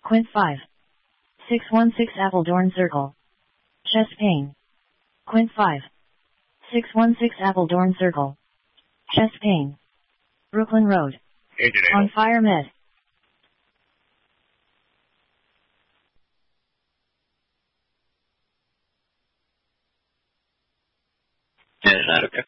Quint 5. 616 Appledorn Circle. Chest pain. Quint 5. 616 Appledorn Circle. Chest pain. Brooklyn Road. On Fire Med. Is that okay?